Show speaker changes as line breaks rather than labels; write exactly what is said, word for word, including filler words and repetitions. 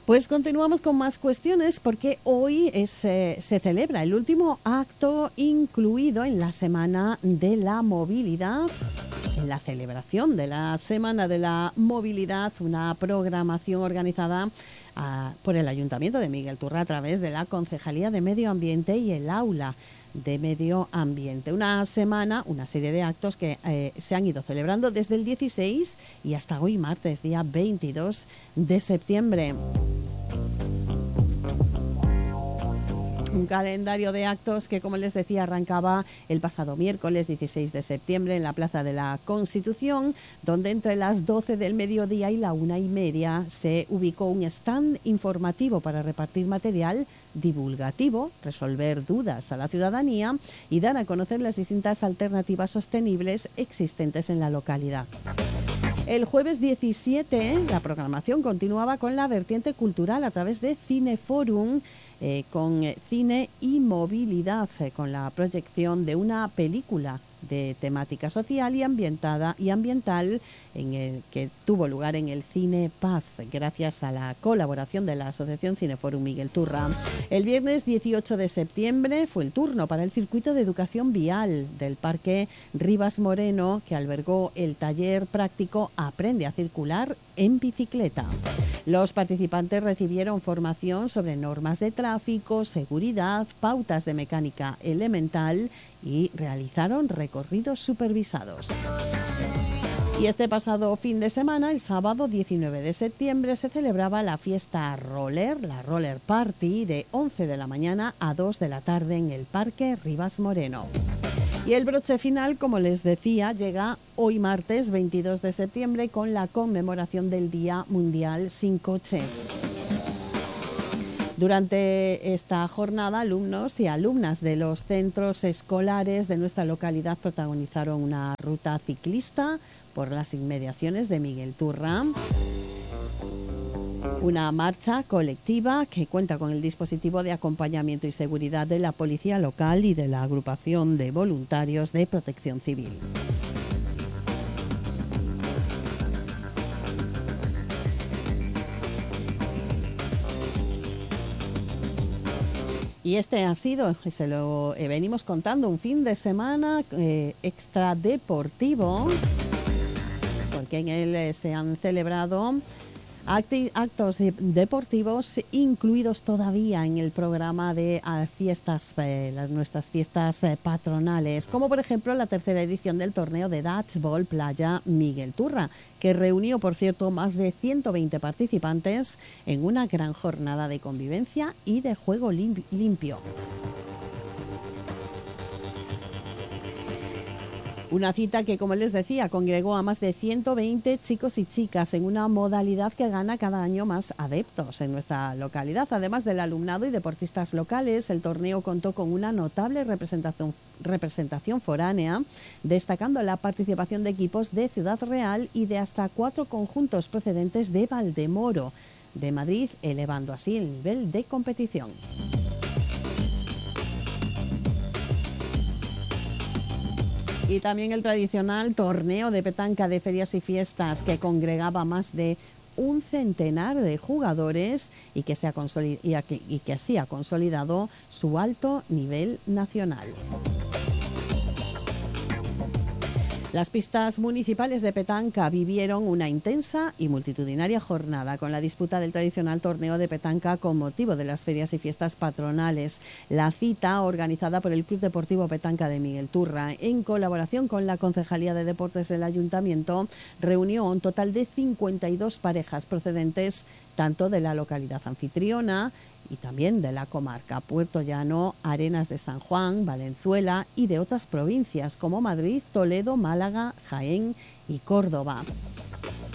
Pues continuamos con más cuestiones porque hoy es, eh, se celebra el último acto incluido en la Semana de la Movilidad, en la celebración de la Semana de la Movilidad, una programación organizada uh, por el Ayuntamiento de Miguel Turra a través de la Concejalía de Medio Ambiente y el Aula de Medio Ambiente. Una semana, una serie de actos que eh, se han ido celebrando desde el dieciséis y hasta hoy martes, día veintidós de septiembre. Un calendario de actos que, como les decía, arrancaba el pasado miércoles dieciséis de septiembre en la Plaza de la Constitución, donde entre las doce del mediodía y la una y media se ubicó un stand informativo para repartir material divulgativo, resolver dudas a la ciudadanía y dar a conocer las distintas alternativas sostenibles existentes en la localidad. El jueves diecisiete, la programación continuaba con la vertiente cultural a través de Cineforum, eh, con cine y movilidad, eh, con la proyección de una película de temática social y ambientada y ambiental en el que tuvo lugar en el Cine Paz, gracias a la colaboración de la Asociación Cineforum Miguel Turra. El viernes dieciocho de septiembre fue el turno para el circuito de educación vial del Parque Rivas Moreno, que albergó el taller práctico Aprende a circular en bicicleta. Los participantes recibieron formación sobre normas de tráfico, seguridad, pautas de mecánica elemental y realizaron recorridos supervisados. Y este pasado fin de semana, el sábado diecinueve de septiembre, se celebraba la fiesta roller, la Roller Party, de once de la mañana a dos de la tarde en el Parque Rivas Moreno. Y el broche final, como les decía, llega hoy martes veintidós de septiembre con la conmemoración del Día Mundial Sin Coches. Durante esta jornada, alumnos y alumnas de los centros escolares de nuestra localidad protagonizaron una ruta ciclista por las inmediaciones de Miguel Turra. Una marcha colectiva que cuenta con el dispositivo de acompañamiento y seguridad de la Policía Local y de la Agrupación de Voluntarios de Protección Civil. Y este ha sido, se lo eh, venimos contando, un fin de semana eh, extradeportivo, porque en él eh, se han celebrado acti- actos deportivos incluidos todavía en el programa de uh, fiestas, eh, las, nuestras fiestas eh, patronales, como por ejemplo la tercera edición del torneo de Dodgeball Playa Miguel Turra, que reunió, por cierto, más de ciento veinte participantes en una gran jornada de convivencia y de juego lim- limpio. Una cita que, como les decía, congregó a más de ciento veinte chicos y chicas en una modalidad que gana cada año más adeptos en nuestra localidad. Además del alumnado y deportistas locales, el torneo contó con una notable representación, representación foránea, destacando la participación de equipos de Ciudad Real y de hasta cuatro conjuntos procedentes de Valdemoro, de Madrid, elevando así el nivel de competición. Y también el tradicional torneo de petanca de ferias y fiestas, que congregaba más de un centenar de jugadores y que, se ha consolid- y, que, y que así ha consolidado su alto nivel nacional. Las pistas municipales de petanca vivieron una intensa y multitudinaria jornada con la disputa del tradicional torneo de petanca con motivo de las ferias y fiestas patronales. La cita, organizada por el Club Deportivo Petanca de Miguel Turra, en colaboración con la Concejalía de Deportes del Ayuntamiento, reunió un total de cincuenta y dos parejas procedentes tanto de la localidad anfitriona y también de la comarca Puerto Llano, Arenas de San Juan, Valenzuela y de otras provincias como Madrid, Toledo, Málaga, Jaén y Córdoba.